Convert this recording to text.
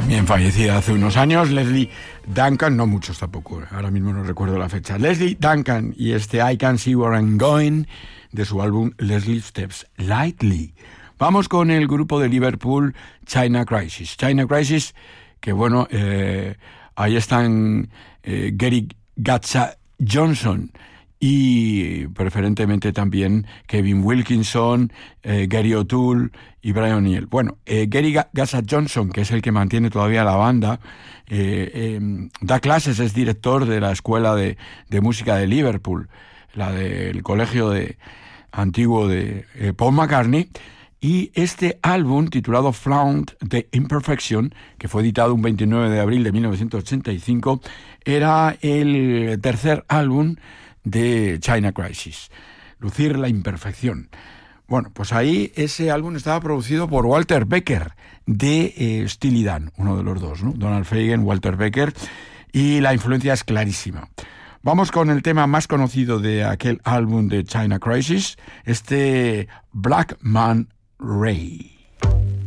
También fallecida hace unos años, Leslie Duncan, no muchos tampoco, ahora mismo no recuerdo la fecha. Leslie Duncan y este I Can See Where I'm Going de su álbum Leslie Steps Lightly. Vamos con el grupo de Liverpool China Crisis. China Crisis, que bueno, ahí están Gary Gatsa Johnson y preferentemente también Kevin Wilkinson, Gary O'Toole y Brian O'Neill. Bueno, Gary Gatsa Johnson, que es el que mantiene todavía la banda, da clases, es director de la escuela de música de Liverpool, la del colegio antiguo de Paul McCartney. Y este álbum, titulado Flaunt the Imperfection, que fue editado un 29 de abril de 1985, era el tercer álbum de China Crisis, Lucir la Imperfección. Bueno, pues ahí ese álbum estaba producido por Walter Becker de Steely Dan, uno de los dos, ¿no? Donald Fagen, Walter Becker, y la influencia es clarísima. Vamos con el tema más conocido de aquel álbum de China Crisis, este Black Man Ray.